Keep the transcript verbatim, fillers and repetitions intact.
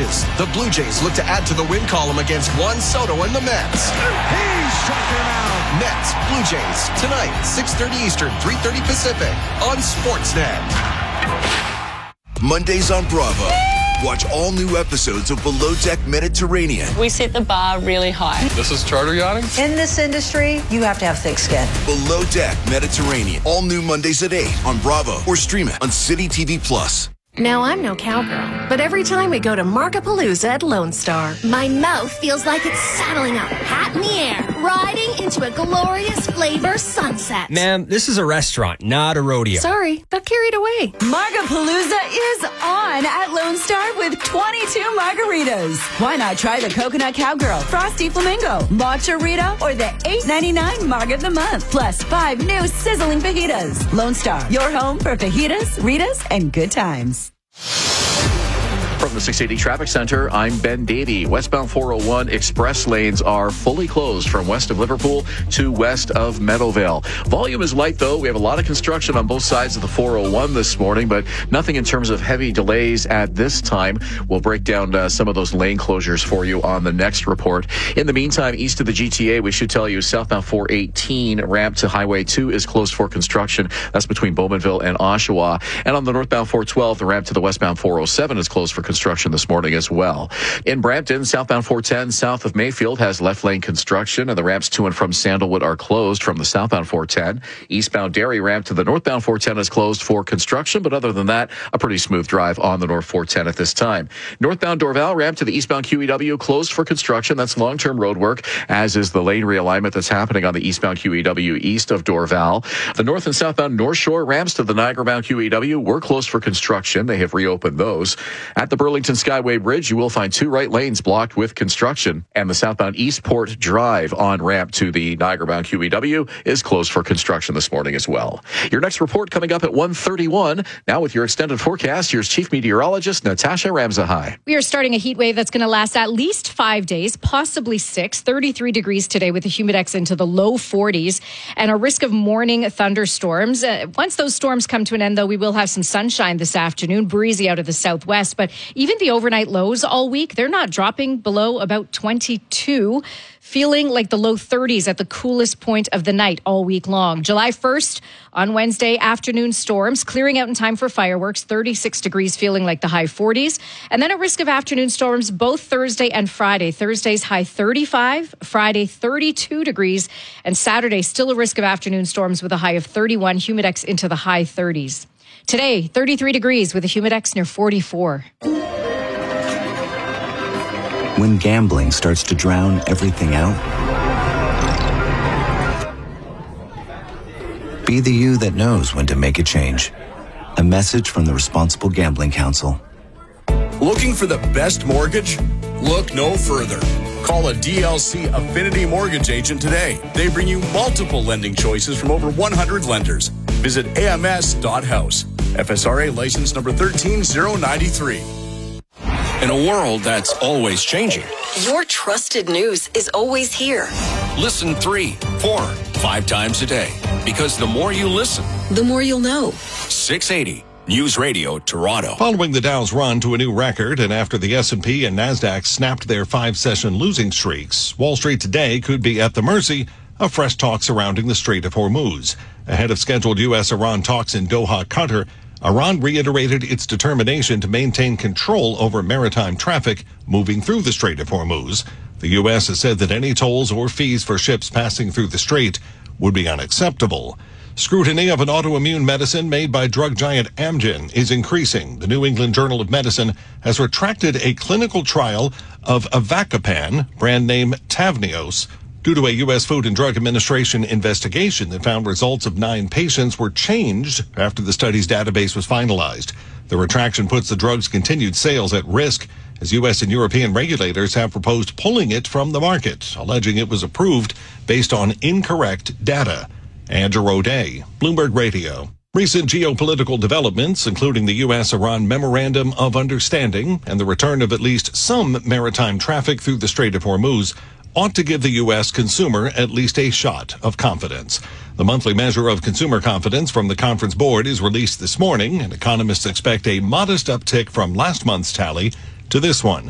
pitches. The Blue Jays look to add to the win column against Juan Soto and the Mets. He struck him out. Mets, Blue Jays, tonight, six thirty Eastern, three thirty Pacific, on Sportsnet. Mondays on Bravo. Watch all new episodes of Below Deck Mediterranean. We set the bar really high. This is charter yachting? In this industry, you have to have thick skin. Below Deck Mediterranean. All new Mondays at eight on Bravo or stream it on City T V Plus. Now, I'm no cowgirl, but every time we go to Markapalooza at Lone Star, my mouth feels like it's saddling up, hat in the air, riding into a glorious flavor sunset. Ma'am, this is a restaurant, not a rodeo. Sorry, got carried away. Markapalooza is on at Lone Star with twenty-two margaritas. Why not try the Coconut Cowgirl, Frosty Flamingo, Matcha Rita, or the eight ninety-nine Marg of the Month, plus five new sizzling fajitas. Lone Star, your home for fajitas, Ritas, and good times. From the six eighty Traffic Center, I'm Ben Davey. Westbound four oh one express lanes are fully closed from west of Liverpool to west of Meadowvale. Volume is light, though. We have a lot of construction on both sides of the four oh one this morning, but nothing in terms of heavy delays at this time. We'll break down uh, some of those lane closures for you on the next report. In the meantime, east of the G T A, we should tell you southbound four eighteen ramp to Highway two is closed for construction. That's between Bowmanville and Oshawa. And on the northbound four twelve, the ramp to the westbound four oh seven is closed for construction. construction this morning as well. In Brampton, southbound four ten south of Mayfield has left lane construction, and the ramps to and from Sandalwood are closed from the southbound four ten. Eastbound Derry ramp to the northbound four ten is closed for construction, but other than that, a pretty smooth drive on the north four ten at this time. Northbound Dorval ramp to the eastbound Q E W closed for construction. That's long-term road work, as is the lane realignment that's happening on the eastbound Q E W east of Dorval. The north and southbound North Shore ramps to the Niagara-bound Q E W were closed for construction. They have reopened those. At the Burlington Skyway Bridge, you will find two right lanes blocked with construction, and the southbound Eastport Drive on-ramp to the Niagara-bound Q E W is closed for construction this morning as well. Your next report coming up at one thirty-one. Now with your extended forecast, here's Chief Meteorologist Natasha Ramzahai. We are starting a heat wave that's going to last at least five days, possibly six. thirty-three degrees today with the humidex into the low forties and a risk of morning thunderstorms. Uh, once those storms come to an end, though, we will have some sunshine this afternoon, breezy out of the southwest, but even the overnight lows all week, they're not dropping below about twenty-two, feeling like the low thirties at the coolest point of the night all week long. July first, on Wednesday, afternoon storms, clearing out in time for fireworks, thirty-six degrees, feeling like the high forties. And then a risk of afternoon storms both Thursday and Friday. Thursday's high thirty-five, Friday thirty-two degrees, and Saturday still a risk of afternoon storms with a high of thirty-one, humidex into the high thirties. Today, thirty-three degrees with a humidex near forty-four. When gambling starts to drown everything out, be the you that knows when to make a change. A message from the Responsible Gambling Council. Looking for the best mortgage? Look no further. Call a D L C Affinity Mortgage agent today. They bring you multiple lending choices from over one hundred lenders. Visit A M S dot house. F S R A license number one three zero nine three. In a world that's always changing, your trusted news is always here. Listen three, four, five times a day. Because the more you listen, the more you'll know. six eighty News Radio Toronto. Following the Dow's run to a new record, and after the S and P and NASDAQ snapped their five-session losing streaks, Wall Street today could be at the mercy of fresh talk surrounding the Strait of Hormuz. Ahead of scheduled U S Iran talks in Doha, Qatar, Iran reiterated its determination to maintain control over maritime traffic moving through the Strait of Hormuz. The U S has said that any tolls or fees for ships passing through the strait would be unacceptable. Scrutiny of an autoimmune medicine made by drug giant Amgen is increasing. The New England Journal of Medicine has retracted a clinical trial of Avacopan, brand name Tavneos, due to a U S Food and Drug Administration investigation that found results of nine patients were changed after the study's database was finalized. The retraction puts the drug's continued sales at risk, as U S and European regulators have proposed pulling it from the market, alleging it was approved based on incorrect data. Andrew O'Day, Bloomberg Radio. Recent geopolitical developments, including the U S Iran Memorandum of Understanding and the return of at least some maritime traffic through the Strait of Hormuz, ought to give the U S consumer at least a shot of confidence. The monthly measure of consumer confidence from the Conference Board is released this morning, and economists expect a modest uptick from last month's tally to this one.